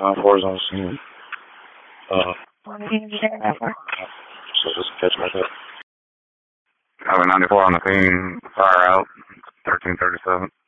9-4's on the scene. So just catch back up. Highway 94 on the scene, fire out, 1337.